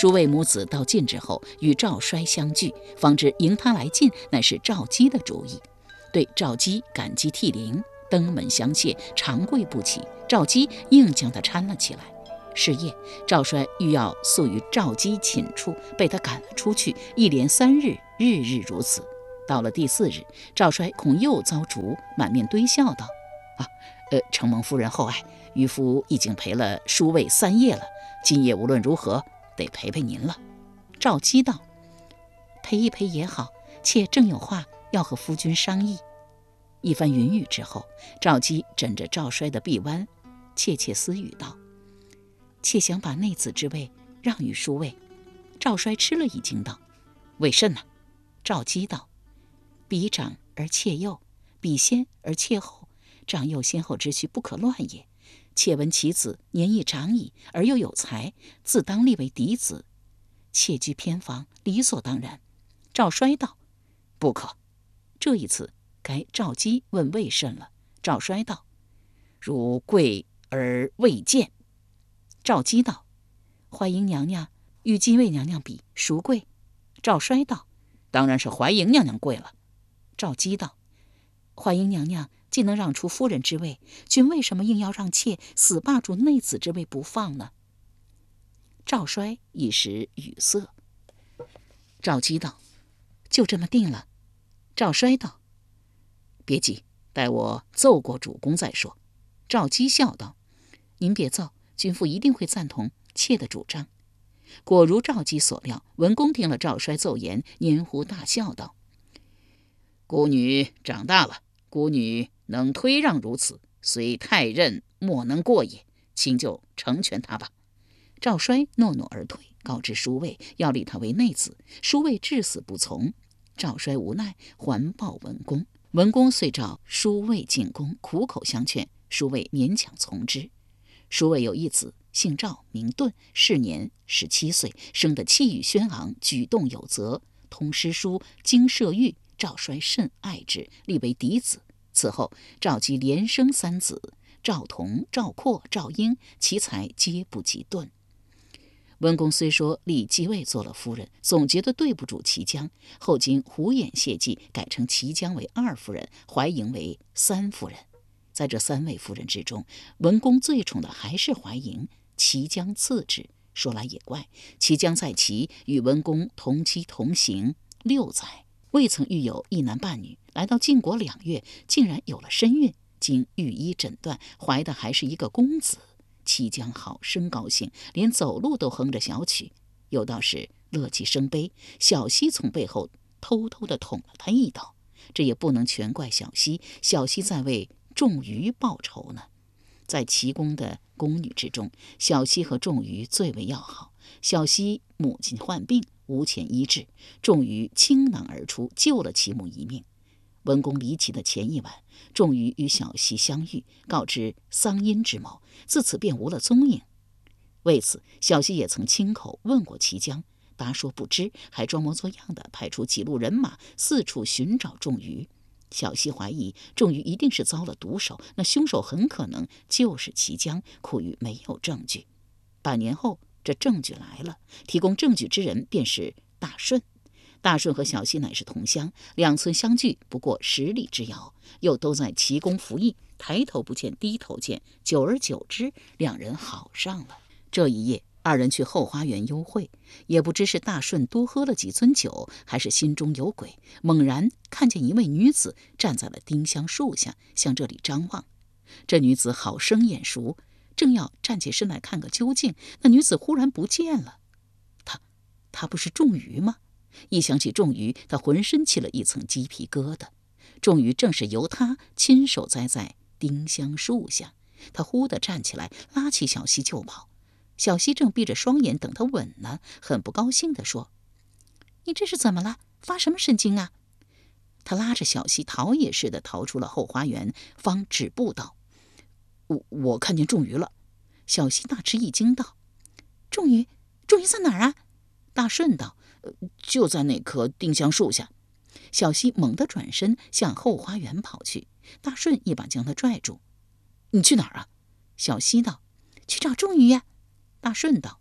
舒卫母子到晋之后，与赵衰相聚，方知迎他来晋乃是赵姬的主意，对赵姬感激涕零，登门相谢，长跪不起。赵姬硬将他搀了起来。是夜，赵衰欲要宿于赵姬寝处，被他赶了出去，一连3日，日日如此。到了第4日，赵衰恐又遭逐，满面堆笑道：承蒙夫人厚爱，渔夫已经陪了舒卫3夜了，今夜无论如何得陪陪您了。赵姬道：陪一陪也好，妾正有话要和夫君商议。一番云语之后，赵姬枕着赵衰的臂弯，窃窃私语道：妾想把内子之位让与舒卫。赵衰吃了一惊道：为甚呢？赵姬道：彼长而妾幼，彼先而妾后，长幼先后之序不可乱也。妾闻其子年亦长矣，而又有才，自当立为嫡子，妾居偏房，理所当然。赵衰道：不可。这一次该赵姬问为甚了。赵衰道：如贵而未见。赵姬道：怀莹娘娘与姬魏娘娘比，孰贵？赵衰道：当然是怀莹娘娘贵了。赵姬道：怀莹娘娘既能让出夫人之位，君为什么硬要让妾死霸住内子之位不放呢？赵衰一时语塞。赵姬道：就这么定了。赵衰道：别急，待我奏过主公再说。赵姬笑道：您别奏，君父一定会赞同妾的主张。果如赵姬所料，文公听了赵衰奏言，年呼大笑道：孤女长大了，孤女能推让如此，虽太任莫能过也，请就成全他吧。赵衰诺诺而退，告知舒卫要立他为内子，舒卫至死不从。赵衰无奈，还报文公。文公遂召舒卫进宫，苦口相劝，舒卫勉强从之。舒卫有一子，姓赵，名盾，是年17岁，生得气宇轩昂，举动有则，通诗书，经射御，赵衰甚爱之，立为嫡子。此后赵姬连生3子，赵同、赵括、赵婴，其才皆不及盾。文公虽说立姬魏做了夫人，总觉得对不住齐姜，后经胡眼谢计，改称齐姜为2夫人，怀莹为3夫人。在这3位夫人之中，文公最宠的还是怀莹，齐姜次之。说来也怪，齐姜在齐与文公同期同行6载，未曾育有一男半女，来到晋国2月，竟然有了身孕，经御医诊断，怀的还是一个公子。齐姜好生高兴，连走路都哼着小曲。有道是乐极生悲，小溪从背后偷偷地捅了他一刀。这也不能全怪小溪，小溪在为仲瑜报仇呢。在齐宫的宫女之中，小溪和仲瑜最为要好。小溪母亲患病，无钱医治，仲瑜倾囊而出，救了其母一命。文公离奇的前一晚，仲瑜与小溪相遇，告知丧阴之谋，自此便无了踪影。为此，小溪也曾亲口问过齐姜，答说不知，还装模作样的派出几路人马四处寻找仲瑜。小溪怀疑仲瑜一定是遭了毒手，那凶手很可能就是齐姜，苦于没有证据。半年后，这证据来了，提供证据之人便是大顺。大顺和小溪乃是同乡，2村相距不过10里之遥，又都在齐宫服役，抬头不见低头见，久而久之，2人好上了。这一夜，2人去后花园幽会，也不知是大顺多喝了几樽酒，还是心中有鬼，猛然看见一位女子站在了丁香树下，向这里张望。这女子好生眼熟，正要站起身来看个究竟，那女子忽然不见了。她不是仲瑜吗？一想起仲瑜，他浑身起了一层鸡皮疙瘩。仲瑜正是由他亲手栽在丁香树下。他忽地站起来，拉起小溪就跑。小溪正闭着双眼等他吻呢，很不高兴地说：你这是怎么了？发什么神经啊？他拉着小溪逃也似的逃出了后花园，方止步道：我看见仲瑜了。小溪大吃一惊道：仲瑜在哪儿啊？大顺道：就在那棵丁香树下。小溪猛地转身向后花园跑去，大顺一把将他拽住：你去哪儿啊？小溪道：去找仲瑜呀。大顺道：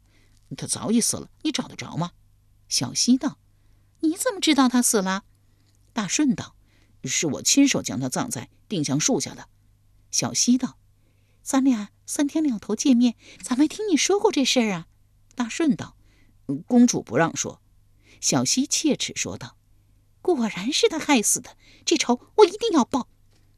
他早已死了，你找得着吗？ 小溪道：“你怎么知道他死了？” 大顺道：“是我亲手将他葬在定香树下的。” 小溪道：“咱俩3天2头见面，咋没听你说过这事儿啊？” 大顺道：“公主不让说。” 小溪切齿说道：“果然是他害死的，这仇我一定要报。”